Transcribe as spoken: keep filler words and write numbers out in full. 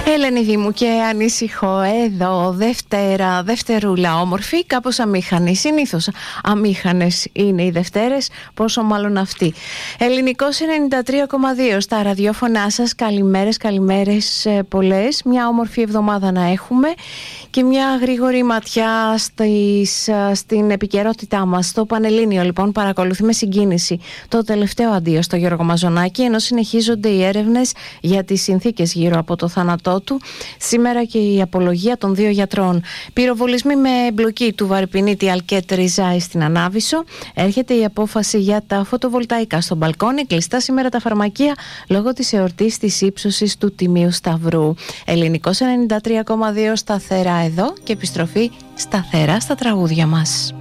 Ελένη μου, και ανησυχώ εδώ Δευτέρα, Δευτερούλα όμορφη, κάπως αμήχανη. Συνήθως αμήχανες είναι οι Δευτέρες, πόσο μάλλον αυτή. Ελληνικός ενενήντα τρία κόμμα δύο στα ραδιόφωνά σας. Καλημέρες, καλημέρες πολλές. Μια όμορφη εβδομάδα να έχουμε και μια γρήγορη ματιά στις, στην επικαιρότητά μας. Στο Πανελλήνιο λοιπόν παρακολουθεί με συγκίνηση το τελευταίο αντίο στο Γιώργο Μαζονάκη, ενώ συνεχίζονται οι έρευνες για τις συνθήκες γύρω από το θάνατό του. Σήμερα και η απολογία των δύο γιατρών. Πυροβολισμοί με εμπλοκή του βαρυπινίτη Αλκέτ Ριζάη στην Ανάβησσο. Έρχεται η απόφαση για τα φωτοβολταϊκά στο μπαλκόνι. Κλειστά σήμερα τα φαρμακεία λόγω της εορτής της ύψωσης του Τιμίου Σταυρού. Ελληνικός ενενήντα τρία κόμμα δύο σταθερά εδώ και επιστροφή σταθερά στα τραγούδια μας.